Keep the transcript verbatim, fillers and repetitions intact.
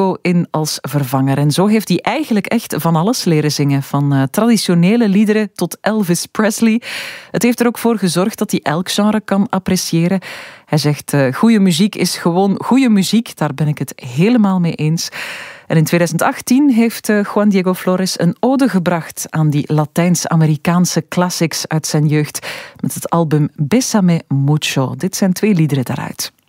Diego in als vervanger. En zo heeft hij eigenlijk echt van alles leren zingen. Van uh, traditionele liederen tot Elvis Presley. Het heeft er ook voor gezorgd dat hij elk genre kan appreciëren. Hij zegt, uh, goede muziek is gewoon goede muziek. Daar ben ik het helemaal mee eens. En in twintig achttien heeft uh, Juan Diego Flores een ode gebracht aan die Latijns-Amerikaanse classics uit zijn jeugd met het album Bésame Mucho. Dit zijn twee liederen daaruit.